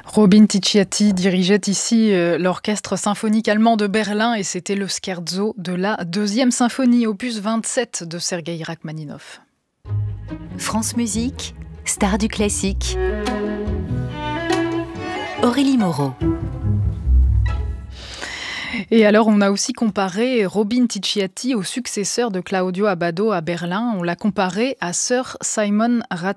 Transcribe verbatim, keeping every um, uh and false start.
Robin Ticciati dirigeait ici euh, l'orchestre symphonique allemand de Berlin et c'était le scherzo de la deuxième symphonie, opus vingt-sept de Sergueï Rachmaninov. France Musique, star du classique. Aurélie Moreau. Et alors, on a aussi comparé Robin Ticciati au successeur de Claudio Abbado à Berlin. On l'a comparé à Sir Simon Rattle.